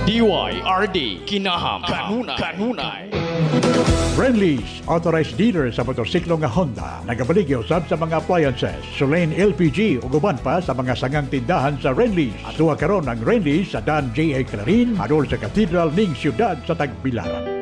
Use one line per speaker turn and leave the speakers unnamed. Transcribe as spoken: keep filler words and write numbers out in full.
D Y R D Kinaham Kanunay Kanunay
Renlease, authorized dealer sa motorsiklo nga Honda. Nagabaligya usab sa mga appliances, Sulain L P G ug uban pa sa mga sangang tindahan sa Renlease. Atuwa karon ang Renlease sa Dan J A Clarin, adol sa Cathedral ning siyudad sa Tagbilaran.